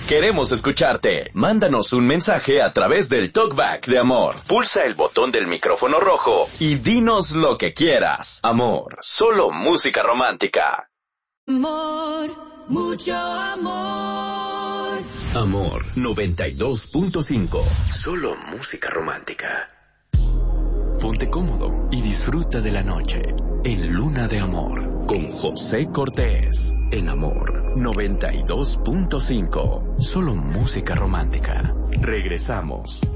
Queremos escucharte. Mándanos un mensaje a través del Talkback de Amor. Pulsa el botón del micrófono rojo y dinos lo que quieras. Amor, solo música romántica. Amor, mucho amor. Amor 92.5. Solo música romántica. Ponte cómodo y disfruta de la noche en Luna de Amor con José Cortés. En Amor 92.5. Solo música romántica. Regresamos.